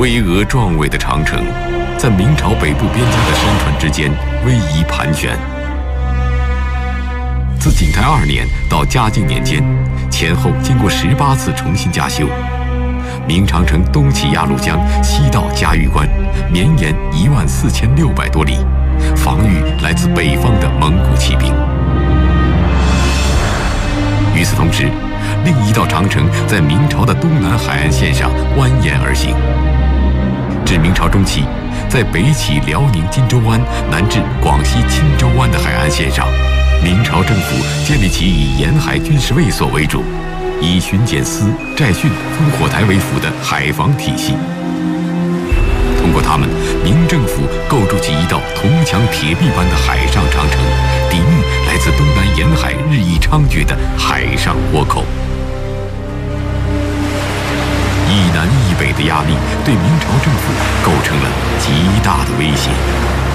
巍峨壮伟的长城，在明朝北部边疆的山川之间逶迤盘旋。自景泰2年到嘉靖年间，前后经过18次重新加修。明长城东起鸭绿江，西到嘉峪关，绵延14600多里，防御来自北方的蒙古骑兵。与此同时，另一道长城在明朝的东南海岸线上蜿蜒而行。至明朝中期，在北起辽宁金州湾，南至广西钦州湾的海岸线上，明朝政府建立起以沿海军事卫所为主，以巡检司、寨训、烽火台为辅的海防体系。通过它们，明政府构筑起一道铜墙铁壁般的海上长城，抵御来自东南沿海日益猖獗的海上倭寇。一南一北的压力对明朝政府构成了极大的威胁。